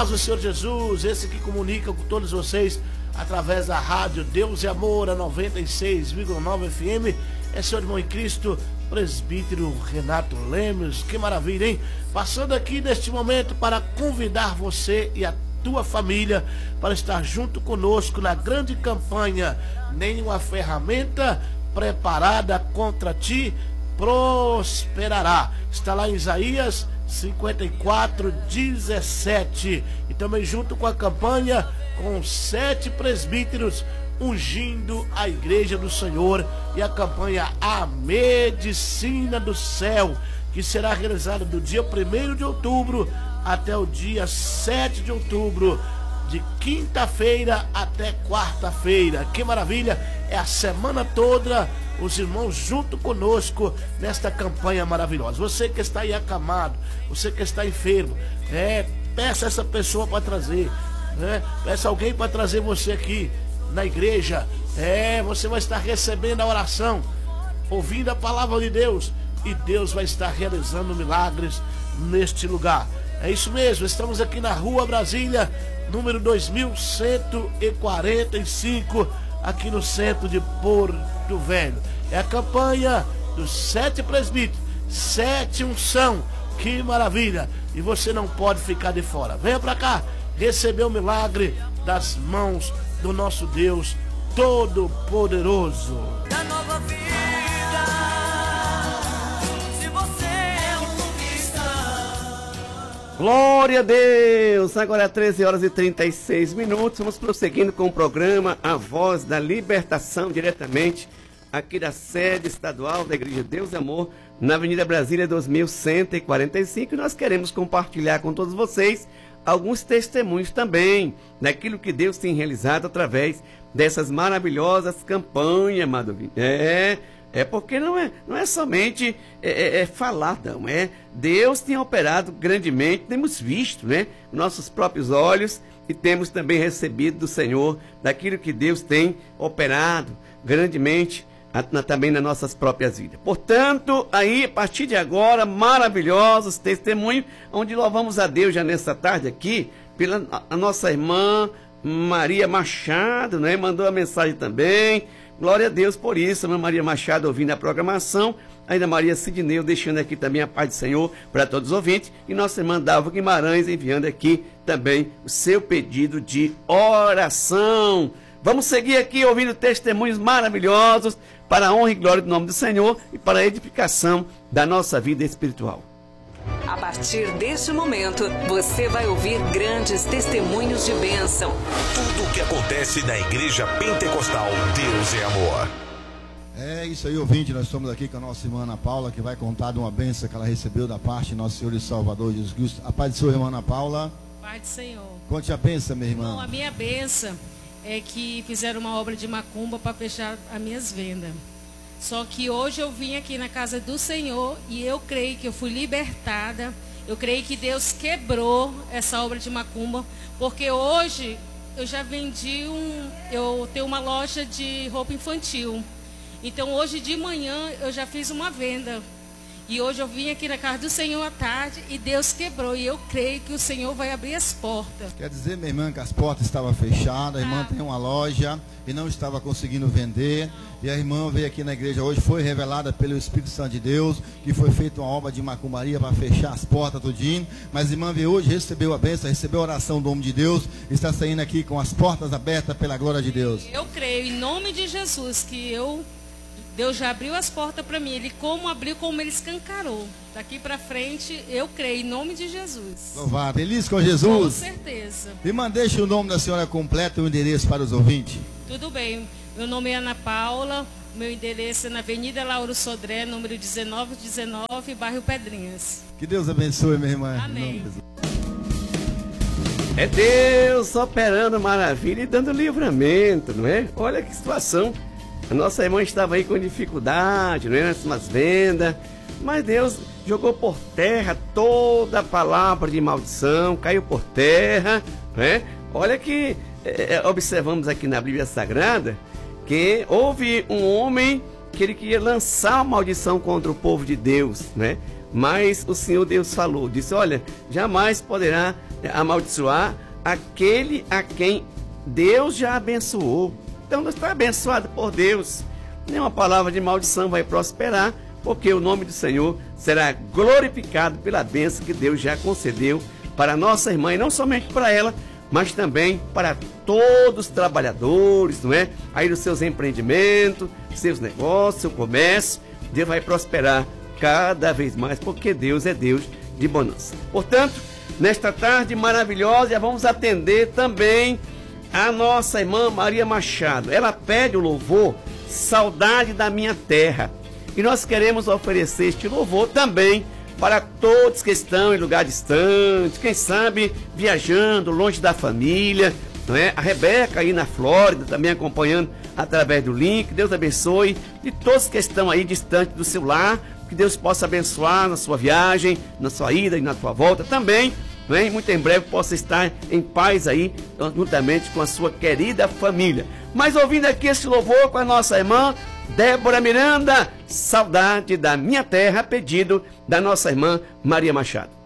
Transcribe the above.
paz do Senhor Jesus, esse que comunica com todos vocês através da rádio Deus e Amor, a 96,9 FM. É seu irmão em Cristo, presbítero Renato Lemos. Que maravilha, hein? Passando aqui neste momento para convidar você e a tua família para estar junto conosco na grande campanha Nenhuma Ferramenta Preparada Contra Ti Prosperará. Está lá em Isaías 54:17. E também junto com a campanha, com 7 presbíteros ungindo a igreja do Senhor, e a campanha A Medicina do Céu, que será realizada do dia 1º de outubro até o dia 7 de outubro, de quinta-feira até quarta-feira. Que maravilha! É a semana toda os irmãos junto conosco nesta campanha maravilhosa. Você que está aí acamado, você que está enfermo, peça essa pessoa para trazer, peça alguém para trazer você aqui na igreja. Você vai estar recebendo a oração, ouvindo a palavra de Deus, e Deus vai estar realizando milagres neste lugar. É isso mesmo, estamos aqui na Rua Brasília, número 2145, aqui no centro de Porto Velho. É a campanha dos 7 presbíteros, 7 unção. Que maravilha! E você não pode ficar de fora. Venha para cá, receber o milagre das mãos do nosso Deus Todo-Poderoso. Da nova vida, se você é um cristão. Glória a Deus! Agora 13h36. Vamos prosseguindo com o programa A Voz da Libertação, diretamente aqui da sede estadual da Igreja Deus e Amor, na Avenida Brasília 2145. E nós queremos compartilhar com todos vocês alguns testemunhos também daquilo que Deus tem realizado através dessas maravilhosas campanhas, amado ouvinte. Porque não é somente falar, não. Deus tem operado grandemente, temos visto, nossos próprios olhos, e temos também recebido do Senhor daquilo que Deus tem operado grandemente também nas nossas próprias vidas. Portanto, aí, a partir de agora, maravilhosos testemunhos, onde louvamos a Deus já nessa tarde aqui, pela a nossa irmã Maria Machado, mandou a mensagem também. Glória a Deus por isso, irmã Maria Machado ouvindo a programação, ainda Maria Sidneu deixando aqui também a paz do Senhor para todos os ouvintes, e nossa irmã Dalva Guimarães enviando aqui também o seu pedido de oração. Vamos seguir aqui ouvindo testemunhos maravilhosos para a honra e glória do nome do Senhor e para a edificação da nossa vida espiritual. A partir deste momento, você vai ouvir grandes testemunhos de bênção. Tudo o que acontece na Igreja Pentecostal Deus é Amor. É isso aí, ouvinte. Nós estamos aqui com a nossa irmã Ana Paula, que vai contar de uma bênção que ela recebeu da parte de nosso Senhor e Salvador Jesus Cristo. A paz do Senhor, irmã Ana Paula. Pai do Senhor. Conte a bênção, minha irmã. Bom, a minha bênção é que fizeram uma obra de macumba para fechar as minhas vendas. Só que hoje eu vim aqui na casa do Senhor e eu creio que eu fui libertada. Eu creio que Deus quebrou essa obra de macumba, porque hoje eu já vendi eu tenho uma loja de roupa infantil. Então hoje de manhã eu já fiz uma venda. E hoje eu vim aqui na casa do Senhor à tarde e Deus quebrou. E eu creio que o Senhor vai abrir as portas. Quer dizer, minha irmã, que as portas estavam fechadas, a irmã tem uma loja e não estava conseguindo vender. E a irmã veio aqui na igreja hoje, foi revelada pelo Espírito Santo de Deus, que foi feita uma obra de macumbaria para fechar as portas tudinho. Mas a irmã veio hoje, recebeu a bênção, recebeu a oração do homem de Deus, está saindo aqui com as portas abertas pela glória de Deus. Eu creio em nome de Jesus que Deus já abriu as portas para mim. Ele como abriu, como ele escancarou. Daqui para frente, eu creio em nome de Jesus. Louvado. Feliz com Jesus? Com certeza. Irmã, deixa o nome da senhora completo e o endereço para os ouvintes. Tudo bem. Meu nome é Ana Paula. Meu endereço é na Avenida Lauro Sodré, número 1919, bairro Pedrinhas. Que Deus abençoe, minha irmã. Amém. É Deus operando maravilha e dando livramento, não é? Olha que situação. A nossa irmã estava aí com dificuldade, não é? Nas vendas, mas Deus jogou por terra toda a palavra de maldição, caiu por terra, né? Olha que observamos aqui na Bíblia Sagrada que houve um homem que ele queria lançar a maldição contra o povo de Deus, né? Mas o Senhor Deus falou, disse, olha, jamais poderá amaldiçoar aquele a quem Deus já abençoou. Então, nós estamos abençoados por Deus. Nenhuma palavra de maldição vai prosperar, porque o nome do Senhor será glorificado pela bênção que Deus já concedeu para a nossa irmã, e não somente para ela, mas também para todos os trabalhadores, não é? Aí nos seus empreendimentos, seus negócios, seu comércio, Deus vai prosperar cada vez mais, porque Deus é Deus de bonança. Portanto, nesta tarde maravilhosa, já vamos atender também a nossa irmã Maria Machado. Ela pede o louvor Saudade da Minha Terra. E nós queremos oferecer este louvor também para todos que estão em lugar distante, quem sabe viajando longe da família, não é? A Rebeca aí na Flórida também acompanhando através do link. Deus abençoe. E todos que estão aí distante do seu lar, que Deus possa abençoar na sua viagem, na sua ida e na sua volta também, não é? Muito em breve possa estar em paz aí, juntamente com a sua querida família. Mas ouvindo aqui esse louvor com a nossa irmã Débora Miranda, Saudade da Minha Terra, pedido da nossa irmã Maria Machado.